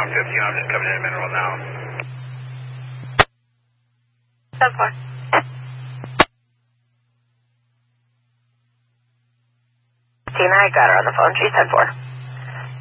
Pound 15, I'm just coming in Mineral now. 10-4. Tina, I got her on the phone. She's 10-4.